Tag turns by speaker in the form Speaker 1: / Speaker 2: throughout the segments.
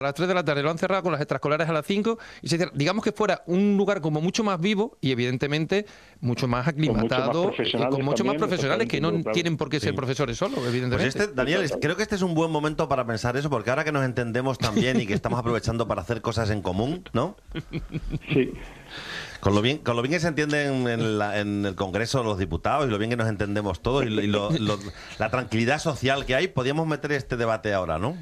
Speaker 1: a las 3 de la tarde, lo han cerrado con las extraescolares a las 5 y se cierra. Digamos que fuera un lugar como mucho más vivo y evidentemente mucho más aclimatado, con mucho más profesionales que no tienen por qué ser profesores solo, evidentemente.
Speaker 2: Pues Daniel, creo que este es un buen momento para pensar eso, porque ahora que nos entendemos tan bien y que estamos aprovechando para hacer cosas en común, ¿no?
Speaker 3: Sí.
Speaker 2: Con lo bien que se entienden en el Congreso de los Diputados y lo bien que nos entendemos todos y la tranquilidad social que hay, podríamos meter este debate ahora, ¿no?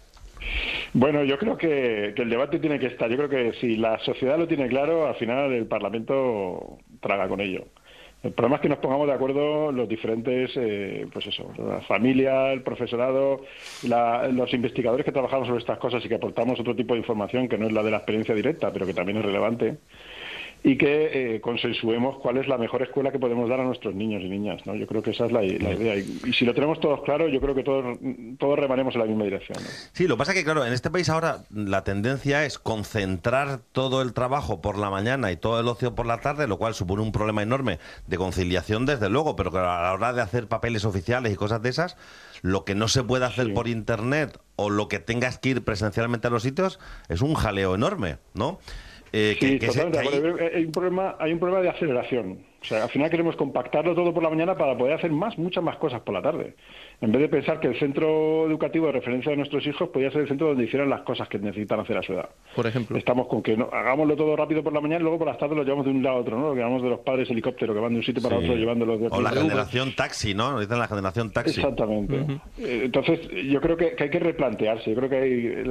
Speaker 3: Bueno, yo creo que el debate tiene que estar. Yo creo que si la sociedad lo tiene claro, al final el Parlamento traga con ello. El problema es que nos pongamos de acuerdo los diferentes, pues eso, la familia, el profesorado, los investigadores que trabajamos sobre estas cosas y que aportamos otro tipo de información que no es la de la experiencia directa, pero que también es relevante, y que consensuemos cuál es la mejor escuela que podemos dar a nuestros niños y niñas, ¿no? Yo creo que esa es la idea. Y si lo tenemos todos claro, yo creo que todos remaremos en la misma dirección, ¿no?
Speaker 2: Sí, lo que pasa es que, claro, en este país ahora la tendencia es concentrar todo el trabajo por la mañana y todo el ocio por la tarde, lo cual supone un problema enorme de conciliación, desde luego, pero que a la hora de hacer papeles oficiales y cosas de esas, lo que no se puede hacer por internet o lo que tengas que ir presencialmente a los sitios es un jaleo enorme, ¿no?
Speaker 3: Sí, totalmente. Hay un problema de aceleración. O sea, al final queremos compactarlo todo por la mañana para poder hacer muchas más cosas por la tarde. En vez de pensar que el centro educativo de referencia de nuestros hijos podría ser el centro donde hicieran las cosas que necesitan hacer a su edad.
Speaker 1: Por ejemplo.
Speaker 3: Estamos con que hagámoslo todo rápido por la mañana y luego por las tardes lo llevamos de un lado a otro, ¿no? Lo que llamamos de los padres helicóptero, que van de un sitio para otro llevándolos de
Speaker 2: O la generación taxi, ¿no? Nos dicen la generación taxi.
Speaker 3: Exactamente. Entonces, yo creo que hay que replantearse. Yo creo que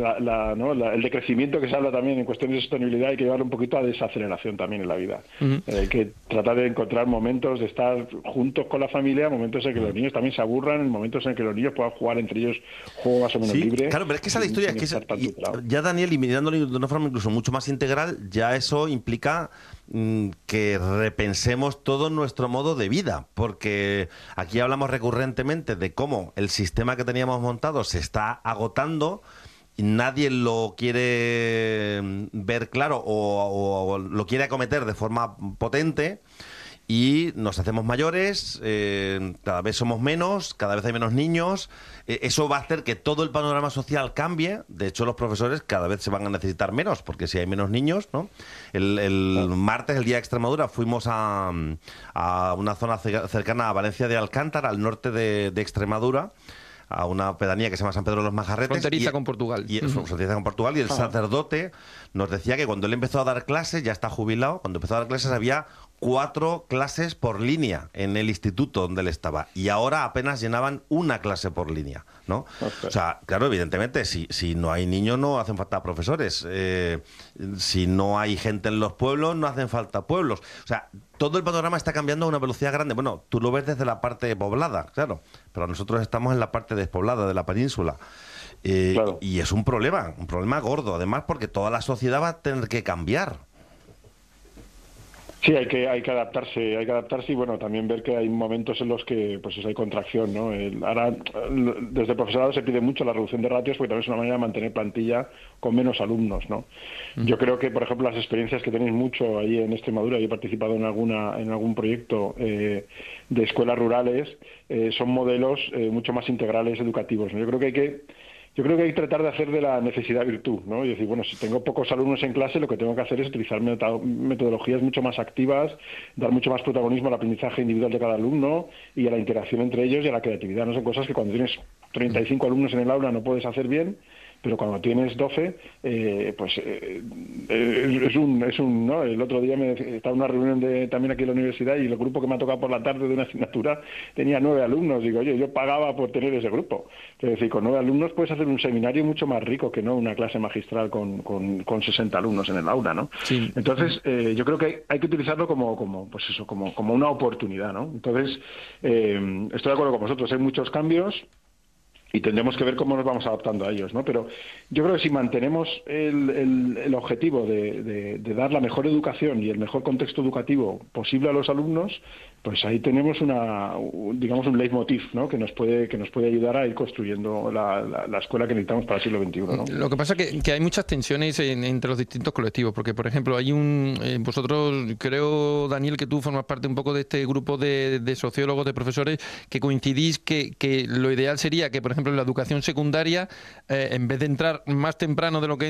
Speaker 3: hay el decrecimiento que se habla también en cuestiones de sostenibilidad hay que llevarlo un poquito a desaceleración también en la vida. Hay que tratar de encontrar momentos de estar juntos con la familia, momentos en que los niños también se aburran, momentos en que los niños puedan jugar entre ellos juego más o menos libre.
Speaker 2: Claro, pero es que esa es la historia, es que ya Daniel, y mirándolo de una forma incluso mucho más integral, ya eso implica que repensemos todo nuestro modo de vida, porque aquí hablamos recurrentemente de cómo el sistema que teníamos montado se está agotando y nadie lo quiere ver claro o lo quiere acometer de forma potente. Y nos hacemos mayores, cada vez somos menos, cada vez hay menos niños. Eso va a hacer que todo el panorama social cambie. De hecho, los profesores cada vez se van a necesitar menos, porque si hay menos niños, ¿no? El martes, el día de Extremadura, fuimos a una zona cercana a Valencia de Alcántara, al norte de Extremadura, a una pedanía que se llama San Pedro de los Majarretes.
Speaker 1: Fronteriza con Portugal.
Speaker 2: Fronteriza con Portugal. Y el sacerdote nos decía que cuando él empezó a dar clases, ya está jubilado, cuando empezó a dar clases había 4 clases por línea en el instituto donde él estaba. Y ahora apenas llenaban una clase por línea, ¿no? O sea, claro, evidentemente, si no hay niños no hacen falta profesores. Si no hay gente en los pueblos, no hacen falta pueblos. O sea, todo el panorama está cambiando a una velocidad grande. Bueno, tú lo ves desde la parte poblada, claro, pero nosotros estamos en la parte despoblada de la península.
Speaker 3: Claro.
Speaker 2: Y es un problema gordo, además, porque toda la sociedad va a tener que cambiar.
Speaker 3: Sí, hay que adaptarse y bueno, también ver que hay momentos en los que pues hay contracción, ¿no? Ahora desde el profesorado se pide mucho la reducción de ratios porque también es una manera de mantener plantilla con menos alumnos, ¿no? Yo creo que, por ejemplo, las experiencias que tenéis mucho ahí en Extremadura, yo he participado en algún proyecto de escuelas rurales, son modelos mucho más integrales educativos, ¿no? Yo creo que hay que tratar de hacer de la necesidad virtud, ¿no? Y decir, bueno, si tengo pocos alumnos en clase, lo que tengo que hacer es utilizar metodologías mucho más activas, dar mucho más protagonismo al aprendizaje individual de cada alumno y a la interacción entre ellos y a la creatividad. No son cosas que cuando tienes 35 alumnos en el aula no puedes hacer bien, pero cuando tienes 12, pues es un ¿no? El otro día estaba en una reunión también aquí en la universidad y el grupo que me ha tocado por la tarde de una asignatura tenía 9 alumnos. Digo, oye, yo pagaba por tener ese grupo. Es decir, con 9 alumnos puedes hacer un seminario mucho más rico que no una clase magistral con 60 alumnos en el aula, ¿no?
Speaker 1: Sí.
Speaker 3: Entonces, yo creo que hay que utilizarlo como una oportunidad, ¿no? Entonces, estoy de acuerdo con vosotros, hay muchos cambios y tendremos que ver cómo nos vamos adaptando a ellos, ¿no? Pero yo creo que si mantenemos el objetivo de dar la mejor educación y el mejor contexto educativo posible a los alumnos, pues ahí tenemos digamos un leitmotiv, ¿no? que nos puede ayudar a ir construyendo la escuela que necesitamos para el siglo XXI, ¿no?
Speaker 1: Lo que pasa es que hay muchas tensiones entre los distintos colectivos, porque por ejemplo hay vosotros, creo, Daniel, que tú formas parte un poco de este grupo de sociólogos, de profesores, que coincidís que lo ideal sería que, por ejemplo, en la educación secundaria, en vez de entrar más temprano de lo que